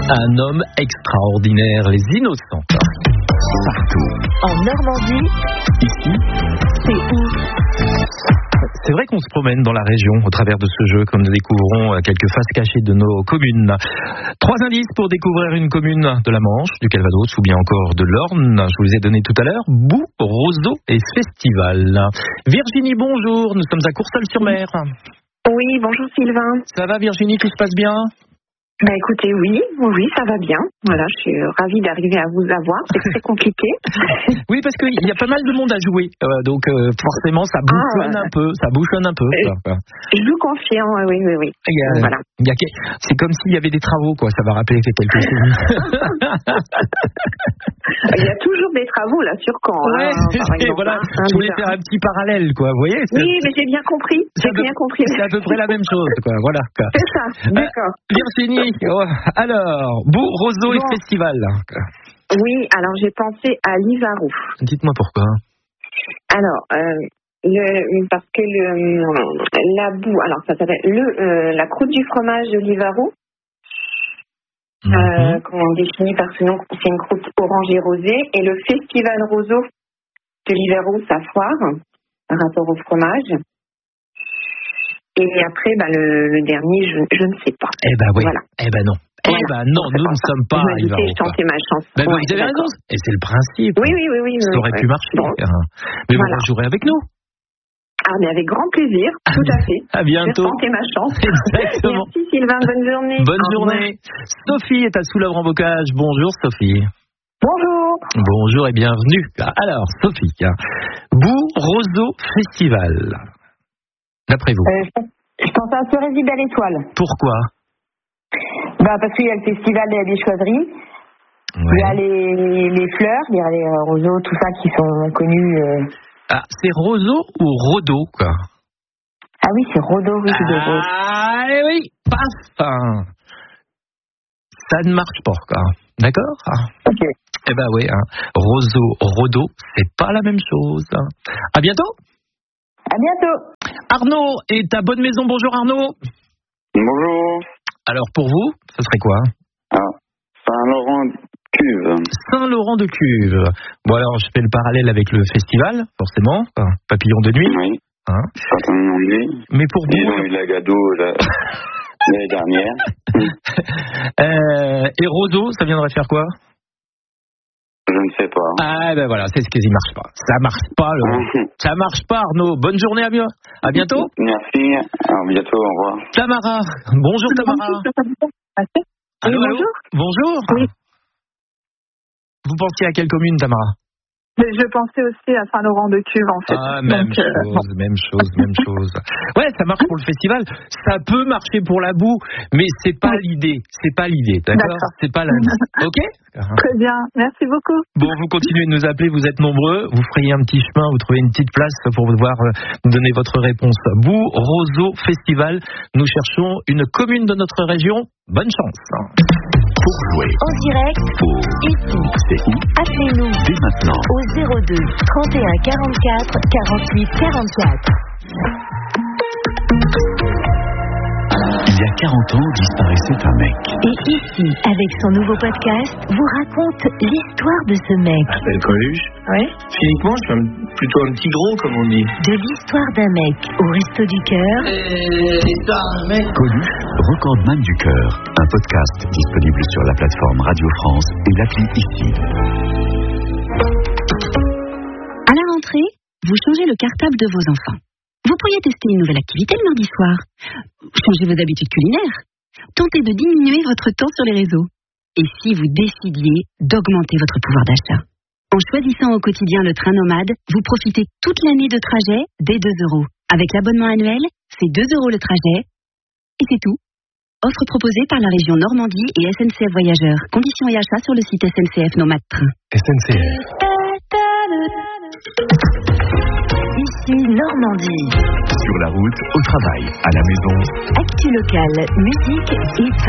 Un homme extraordinaire, les Innocents. Partout. En Normandie, Ici, c'est où? C'est vrai qu'on se promène dans la région au travers de ce jeu, comme nous découvrons quelques faces cachées de nos communes. 3 indices pour découvrir une commune de la Manche, du Calvados ou bien encore de l'Orne. Je vous les ai donnés tout à l'heure. Boue, roseau et festival. Virginie, bonjour. Nous sommes à Courseulles-sur-Mer. Oui, bonjour Sylvain. Ça va Virginie, tout se passe bien? Bah écoutez, oui, ça va bien. Voilà, je suis ravie d'arriver à vous avoir. C'est très compliqué. Oui, parce qu'il y a pas mal de monde à jouer, donc forcément ça bouchonne un peu. Je vous confirme, oui. Voilà. C'est comme s'il y avait des travaux, quoi. Ça va rappeler quelque chose. Il y a toujours des travaux là sur Caen. Ouais, par exemple, voilà. Je voulais faire un petit parallèle, quoi. Vous voyez? Oui, mais j'ai bien compris. C'est à peu près la même chose, quoi. Voilà. C'est ça. D'accord. Virginie. Alors, boue, roseau et festival. Oui, alors j'ai pensé à Livarot. Dites-moi pourquoi. Alors, parce que la boue, alors ça s'appelle la croûte du fromage de Livarot. Comment on définit par ce nom, c'est une croûte orangée rosée. Et le festival roseau de Livarot, sa foire, par rapport au fromage. Et après, le dernier, je ne sais pas. Eh ben oui. Voilà. Eh ben non. Voilà. Eh ben non, nous ne sommes pas à Livarot. Je tentais ma chance. Ben vous avez raison. Et c'est le principe. Oui. Ça aurait pu marcher. Bon. Mais Voilà. vous jouerez avec nous. Ah, mais avec grand plaisir, tout à fait. À bientôt. Je vais tenter ma chance. Exactement. Merci Sylvain, bonne journée. Bonne journée. Sophie est à Soulauvre-en-Bocage. Bonjour Sophie. Bonjour. Bonjour et bienvenue. Alors Sophie, boue, roseau, festival. D'après vous. Je pense à Cerise Belle Étoile. Pourquoi? Parce qu'il y a le festival de la Bichoiserie. Il y a les fleurs, il y a les roseaux, tout ça qui sont connus. Ah, c'est roseau ou rodo, quoi? Ah oui, c'est rodo, oui, c'est de rose. Ah, oui, paf! Ça ne marche pas, quoi. D'accord? Ok. Eh ben oui, roseau, rodo, c'est pas la même chose. À bientôt! À bientôt. Arnaud est à Bonne Maison. Bonjour Arnaud. Bonjour. Alors pour vous, ce serait quoi? Saint-Laurent de Cuve. Saint-Laurent de Cuve. Bon alors je fais le parallèle avec le festival, forcément. Papillon de nuit. Oui. Papillon de nuit. Mais pour Ils vous... ont eu la Gado l'année dernière. Et roseau, ça viendrait faire quoi? Je ne sais pas. Ah ben voilà, c'est ce qui marche pas. Ça marche pas, ça marche pas Arnaud. Bonne journée à bientôt. Merci, à bientôt, au revoir. Tamara, bonjour Tamara. Allô, bonjour. Bonjour. Oui. Vous pensiez à quelle commune Tamara? Je pensais aussi à Saint-Laurent de Cuve en fait. Ah, même chose. Ouais, ça marche pour le festival. Ça peut marcher pour la boue, mais c'est pas l'idée. D'accord? C'est pas l'indice. Ok? Très bien, merci beaucoup. Bon, vous continuez de nous appeler, vous êtes nombreux. Vous ferez un petit chemin, vous trouvez une petite place pour pouvoir nous donner votre réponse. Boue, roseau, festival. Nous cherchons une commune de notre région. Bonne chance. pour jouer en direct, ici, c'est où? appelez-nous Dès maintenant. au 02 31 44 48 44. Il y a 40 ans, disparaissait un mec. Et ici, avec son nouveau podcast, vous raconte l'histoire de ce mec. Je m'appelle Coluche. Oui. Physiquement, je suis plutôt un petit gros, comme on dit. De l'histoire d'un mec au resto du cœur. Coluche, recordman du cœur. Un podcast disponible sur la plateforme Radio France et l'appli ici. À la rentrée, vous changez le cartable de vos enfants. Vous pourriez tester une nouvelle activité le mardi soir. Changez vos habitudes culinaires. Tentez de diminuer votre temps sur les réseaux. Et si vous décidiez d'augmenter votre pouvoir d'achat? En choisissant au quotidien le train nomade, vous profitez toute l'année de trajet dès 2 €. Avec l'abonnement annuel, c'est 2 € le trajet. Et c'est tout. Offre proposée par la région Normandie et SNCF Voyageurs. Conditions et achats sur le site SNCF Nomade Train. SNCF. Ici Normandie. Sur la route, au travail, à la maison. Actu locale, musique et